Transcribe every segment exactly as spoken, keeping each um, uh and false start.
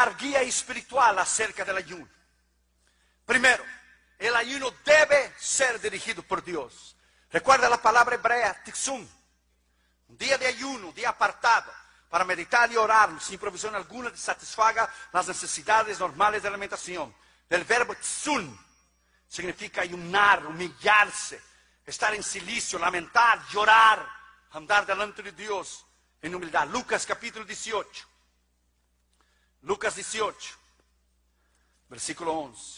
dar guía espiritual acerca del ayuno. Primero, el ayuno debe ser dirigido por Dios. Recuerda la palabra hebrea, tiksum. Un día de ayuno, un día apartado, para meditar y orar, sin provisión alguna que satisfaga las necesidades normales de alimentación. El verbo tsun significa ayunar, humillarse, estar en silicio, lamentar, llorar, andar delante de Dios en humildad. Lucas capítulo dieciocho. Lucas dieciocho, versículo once.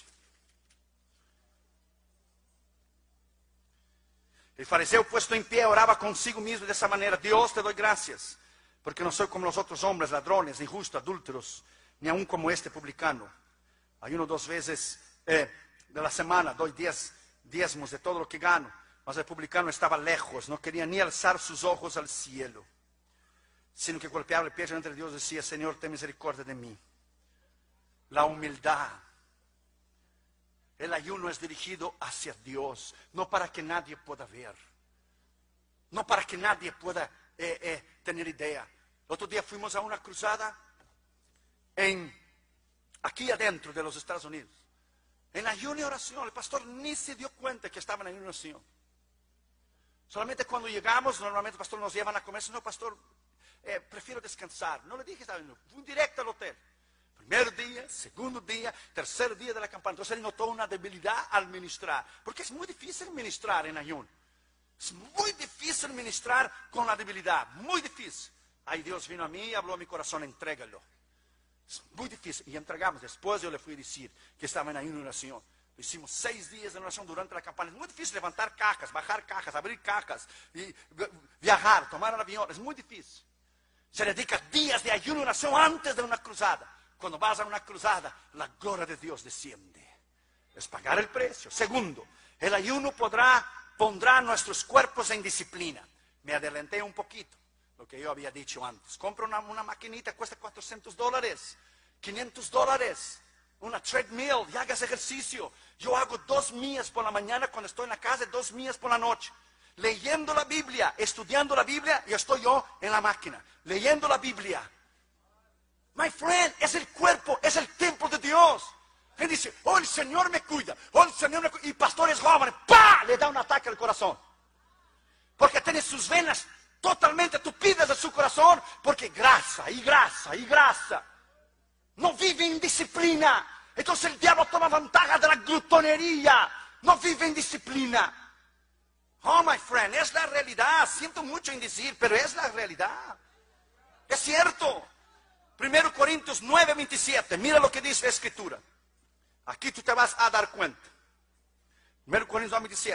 El fariseo puesto en pie oraba consigo mismo de esa manera: Dios, te doy gracias, porque no soy como los otros hombres, ladrones, injustos, adúlteros, ni aun como este publicano. Ayuno dos veces eh, de la semana, doy diez diezmos de todo lo que gano. Mas el publicano estaba lejos, no quería ni alzar sus ojos al cielo, sino que golpeaba el pecho entre Dios y decía: Señor, ten misericordia de mí. La humildad. El ayuno es dirigido hacia Dios, no para que nadie pueda ver, no para que nadie pueda eh, eh, tener idea. El otro día fuimos a una cruzada en, aquí adentro de los Estados Unidos, en ayuno y oración. El pastor ni se dio cuenta que estaba en ayuno y oración. Solamente cuando llegamos, normalmente el pastor nos llevan a comer. No, pastor, eh, prefiero descansar. No le dije que estaba en ayuno, fui directo al hotel. Primer día, segundo día, tercer día de la campaña. Entonces él notó una debilidad al ministrar, porque es muy difícil ministrar en ayuno. Es muy difícil ministrar con la debilidad, muy difícil. Ay, Dios vino a mí y habló a mi corazón: entrégalo. Es muy difícil. Y entregamos. Después yo le fui a decir que estaba en ayuno y oración. Hicimos seis días de oración durante la campaña. Es muy difícil levantar cajas, bajar cajas, abrir cajas, y viajar, tomar el avión. Es muy difícil. Se dedica días de ayuno y oración antes de una cruzada. Cuando vas a una cruzada, la gloria de Dios desciende. Es pagar el precio. Segundo, el ayuno podrá, pondrá nuestros cuerpos en disciplina. Me adelanté un poquito, lo que yo había dicho antes. Compra una, una maquinita, cuesta cuatrocientos dólares, quinientos dólares. Una treadmill, y hagas ejercicio. Yo hago dos millas por la mañana cuando estoy en la casa, dos millas por la noche. Leyendo la Biblia, estudiando la Biblia, y estoy yo en la máquina, leyendo la Biblia. My friend, es el cuerpo, es el templo de Dios. Él dice: oh, el Señor me cuida, oh, el Señor me cuida. Y pastores jóvenes, ¡pah!, le da un ataque al corazón. Porque tiene sus venas totalmente tupidas de su corazón, porque grasa, y grasa, y grasa. No vive en disciplina. Entonces el diablo toma ventaja de la glutonería. No vive en disciplina. Oh, my friend, es la realidad. Siento mucho en decir, pero es la realidad. Es cierto. Primero Corintios nueve, veintisiete. Mira lo que dice la Escritura. Aquí tú te vas a dar cuenta. Primero Corintios nueve, veintisiete.